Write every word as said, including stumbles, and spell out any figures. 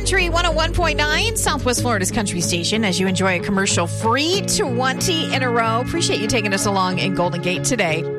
Country one oh one point nine, Southwest Florida's country station, as you enjoy a commercial-free twenty in a row. Appreciate you taking us along in Golden Gate today.